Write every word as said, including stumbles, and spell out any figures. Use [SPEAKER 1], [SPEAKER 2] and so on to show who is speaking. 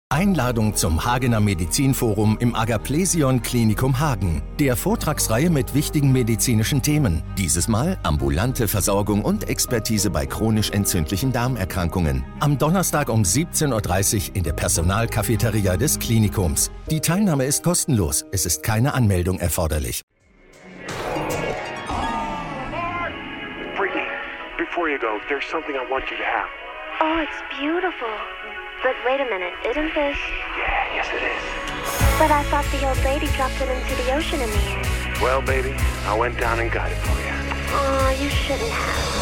[SPEAKER 1] Einladung zum Hagener Medizinforum im Agaplesion Klinikum Hagen, der Vortragsreihe mit wichtigen medizinischen Themen. Dieses Mal ambulante Versorgung und Expertise bei chronisch entzündlichen Darmerkrankungen. Am Donnerstag um siebzehn Uhr dreißig in der Personalcafeteria des Klinikums. Die Teilnahme ist kostenlos, es ist keine Anmeldung erforderlich.
[SPEAKER 2] Freaky, before you go, there's something I want you to have.
[SPEAKER 3] Oh, it's beautiful. But wait a minute, isn't this...
[SPEAKER 2] Yeah, yes it is.
[SPEAKER 3] But I thought the old lady dropped it into the ocean in the end.
[SPEAKER 2] Well, baby, I went down and got it for you.
[SPEAKER 3] Oh, you shouldn't have.